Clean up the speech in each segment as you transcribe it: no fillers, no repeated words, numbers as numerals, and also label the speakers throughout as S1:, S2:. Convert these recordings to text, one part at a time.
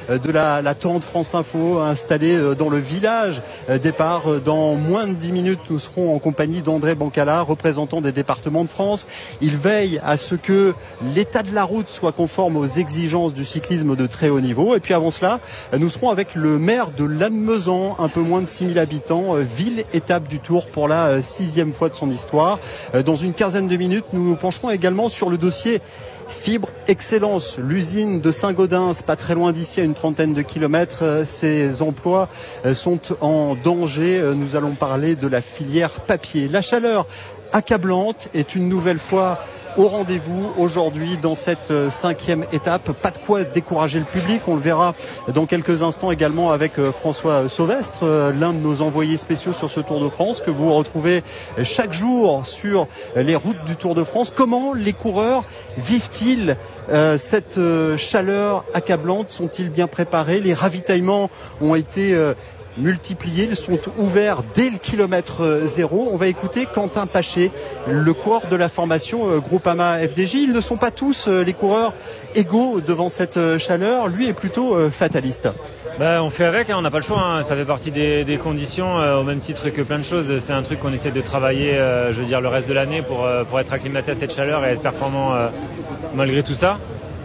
S1: de la tente France Info installée dans le village départ. Dans moins de 10 minutes, nous serons en compagnie d'André Bancala, représentant des départements de France. Il veille à ce que l'état de la route soit conforme aux exigences du cyclisme de très haut niveau. Et puis avant cela, nous serons avec le maire de Lannemezan, un peu moins de 6000 habitants, ville-étape du Tour pour la 6e fois de son histoire. Dans une quinzaine de minutes, nous nous pencherons également sur le dossier Fibre Excellence, l'usine de Saint-Gaudens, pas très loin d'ici, à une trentaine de kilomètres. Ses emplois sont en danger. Nous allons parler de la filière papier. La chaleur accablante est une nouvelle fois au rendez-vous aujourd'hui dans cette 5e étape. Pas de quoi décourager le public. On le verra dans quelques instants également avec François Sauvestre, l'un de nos envoyés spéciaux sur ce Tour de France que vous retrouvez chaque jour sur les routes du Tour de France. Comment les coureurs vivent-ils cette chaleur accablante? Sont-ils bien préparés? Les ravitaillements ont été multipliés, ils sont ouverts dès le kilomètre 0. On va écouter Quentin Paché, le coureur de la formation Groupama FDJ. Ils ne sont pas tous les coureurs égaux devant cette chaleur. Lui est plutôt fataliste.
S2: On fait avec, on n'a pas le choix, hein. Ça fait partie des conditions, au même titre que plein de choses. C'est un truc qu'on essaie de travailler, le reste de l'année pour être acclimaté à cette chaleur et être performant malgré tout ça.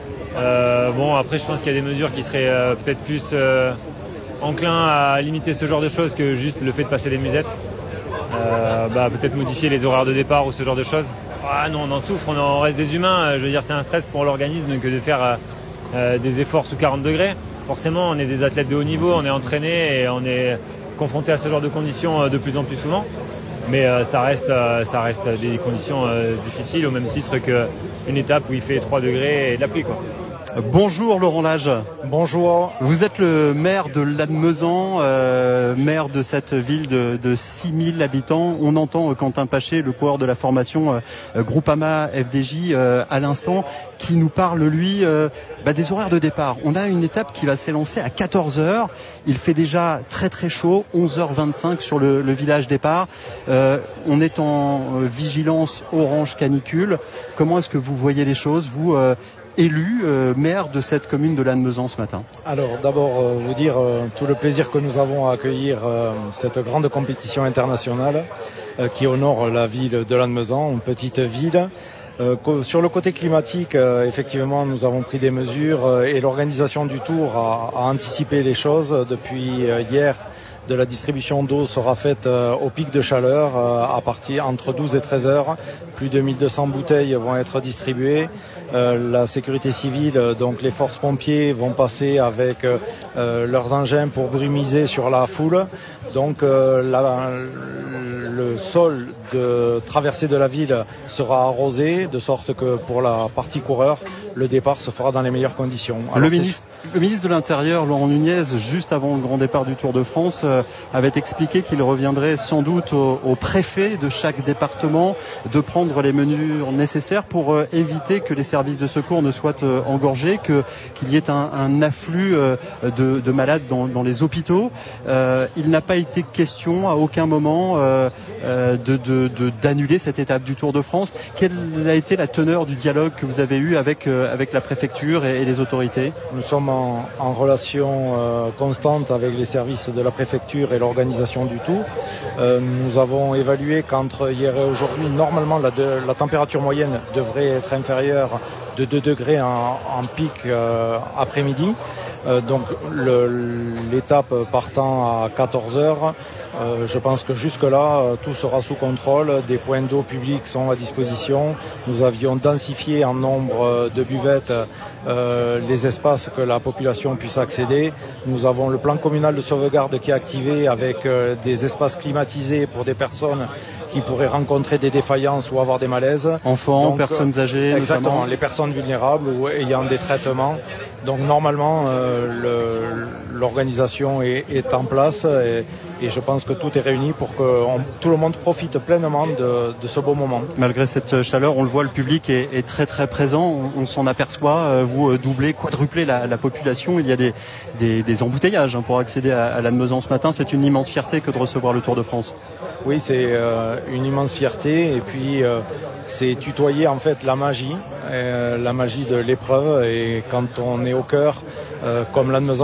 S2: Après, je pense qu'il y a des mesures qui seraient peut-être plus enclin à limiter ce genre de choses que juste le fait de passer les musettes. Peut-être modifier les horaires de départ ou ce genre de choses. Non, on en souffre, on reste des humains. C'est un stress pour l'organisme que de faire des efforts sous 40 degrés. Forcément, on est des athlètes de haut niveau, on est entraînés et on est confronté à ce genre de conditions de plus en plus souvent. Mais ça reste des conditions difficiles, au même titre qu'une étape où il fait 3 degrés et de la pluie, quoi.
S1: Bonjour Laurent Lage.
S3: Bonjour.
S1: Vous êtes le maire de Lannemezan, maire de cette ville de 6000 habitants. On entend Quentin Paché, le coureur de la formation Groupama FDJ à l'instant, qui nous parle lui des horaires de départ. On a une étape qui va s'élancer à 14h. Il fait déjà très très chaud, 11h25 sur le village départ. On est en vigilance orange canicule. Comment est-ce que vous voyez les choses, vous élu maire de cette commune de Lannemezan ce matin?
S3: Alors d'abord vous dire tout le plaisir que nous avons à accueillir cette grande compétition internationale qui honore la ville de Lannemezan, une petite ville. Sur le côté climatique, effectivement, nous avons pris des mesures et l'organisation du Tour a anticipé les choses. Depuis hier, de la distribution d'eau sera faite au pic de chaleur à partir entre 12 et 13 heures. Plus de 1200 bouteilles vont être distribuées. La sécurité civile, donc les forces pompiers vont passer avec leurs engins pour brumiser sur la foule. Donc le sol de traversée de la ville sera arrosé de sorte que pour la partie coureur, le départ se fera dans les meilleures conditions. Alors,
S1: le ministre de l'Intérieur, Laurent Nunez, juste avant le grand départ du Tour de France, avait expliqué qu'il reviendrait sans doute au préfet de chaque département de prendre les mesures nécessaires pour éviter que les services de secours ne soient engorgés, qu'il y ait un afflux de malades dans les hôpitaux. Il n'a pas été question à aucun moment d'annuler cette étape du Tour de France. Quelle a été la teneur du dialogue que vous avez eu avec la préfecture et les autorités?
S3: Nous sommes en relation constante avec les services de la préfecture et l'organisation du Tour. Nous avons évalué qu'entre hier et aujourd'hui, normalement la température moyenne devrait être inférieure de 2 degrés en pic après-midi. Donc l'étape partant à 14 heures, je pense que jusque-là, tout sera sous contrôle. Des points d'eau publics sont à disposition. Nous avions densifié en nombre de buvettes les espaces que la population puisse accéder. Nous avons le plan communal de sauvegarde qui est activé avec des espaces climatisés pour des personnes qui pourraient rencontrer des défaillances ou avoir des malaises.
S1: Enfants, donc, personnes âgées.
S3: Exactement,
S1: notamment.
S3: Les personnes vulnérables ou ayant des traitements. Donc normalement, l'organisation est en place et je pense que tout est réuni pour que tout le monde profite pleinement de ce beau moment.
S1: Malgré cette chaleur, on le voit, le public est très très présent. On s'en aperçoit. Vous doublez, quadruplez la population. Il y a des embouteillages pour accéder à Lannemezan ce matin. C'est une immense fierté que de recevoir le Tour de France.
S3: Oui, c'est une immense fierté et puis c'est tutoyer en fait la magie de l'épreuve et quand on est au cœur, comme Lannemezan